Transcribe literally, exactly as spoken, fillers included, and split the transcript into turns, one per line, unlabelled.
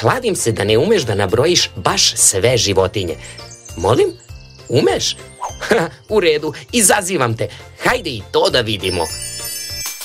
kladim se da ne umeš da nabrojiš baš sve životinje. Molim? Umeš? Ha, u redu, izazivam te. Hajde i to da vidimo.